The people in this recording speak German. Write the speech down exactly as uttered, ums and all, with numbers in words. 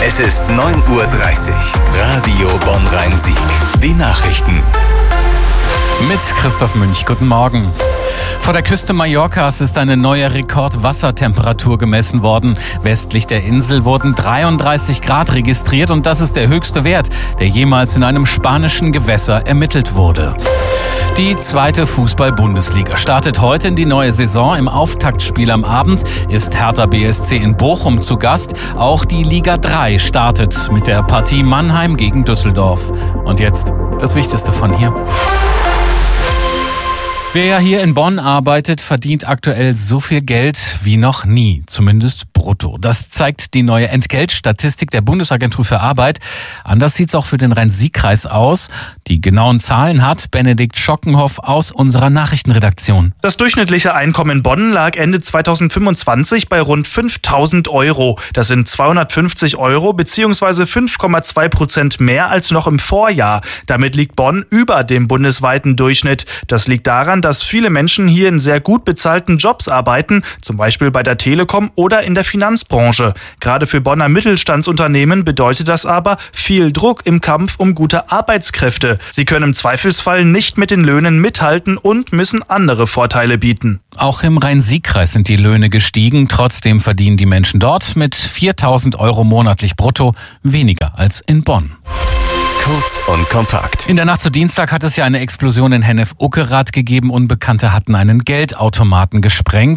Es ist neun Uhr dreißig. Radio Bonn-Rhein-Sieg. Die Nachrichten. Mit Christoph Münch. Guten Morgen. Vor der Küste Mallorcas ist eine neue Rekordwassertemperatur gemessen worden. Westlich der Insel wurden dreiunddreißig Grad registriert und das ist der höchste Wert, der jemals in einem spanischen Gewässer ermittelt wurde. Die zweite Fußball-Bundesliga startet heute in die neue Saison. Im Auftaktspiel am Abend ist Hertha B S C in Bochum zu Gast. Auch die Liga drei startet mit der Partie Mannheim gegen Düsseldorf. Und jetzt das Wichtigste von hier. Wer hier in Bonn arbeitet, verdient aktuell so viel Geld wie noch nie, zumindest brutto. Das zeigt die neue Entgeltstatistik der Bundesagentur für Arbeit. Anders sieht's auch für den Rhein-Sieg-Kreis aus. Die genauen Zahlen hat Benedikt Schockenhoff aus unserer Nachrichtenredaktion. Das durchschnittliche Einkommen in Bonn lag Ende zweitausendfünfundzwanzig bei rund fünftausend Euro. Das sind zweihundertfünfzig Euro bzw. fünf Komma zwei Prozent mehr als noch im Vorjahr. Damit liegt Bonn über dem bundesweiten Durchschnitt. Das liegt daran, dass viele Menschen hier in sehr gut bezahlten Jobs arbeiten, zum Beispiel bei der Telekom oder in der Finanzbranche. Gerade für Bonner Mittelstandsunternehmen bedeutet das aber viel Druck im Kampf um gute Arbeitskräfte. Sie können im Zweifelsfall nicht mit den Löhnen mithalten und müssen andere Vorteile bieten. Auch im Rhein-Sieg-Kreis sind die Löhne gestiegen. Trotzdem verdienen die Menschen dort mit viertausend Euro monatlich brutto weniger als in Bonn. Kurz und kompakt. In der Nacht zu Dienstag hat es ja eine Explosion in Hennef-Uckerath gegeben. Unbekannte hatten einen Geldautomaten gesprengt.